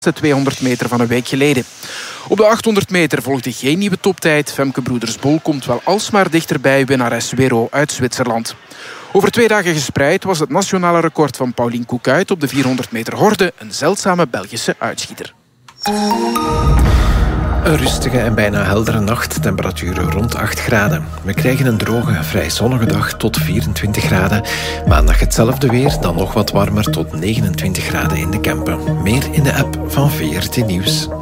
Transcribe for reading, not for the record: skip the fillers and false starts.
de 200 meter van een week geleden. Op de 800 meter volgde geen nieuwe toptijd. Femke Broeders-Bol komt wel alsmaar dichterbij winnares Wero uit Zwitserland. Over 2 dagen gespreid was het nationale record van Pauline Koekuit op de 400 meter horde een zeldzame Belgische uitschieter. Een rustige en bijna heldere nacht, temperaturen rond 8 graden. We krijgen een droge, vrij zonnige dag tot 24 graden. Maandag hetzelfde weer, dan nog wat warmer tot 29 graden in de Kempen. Meer in de app van VRT Nieuws.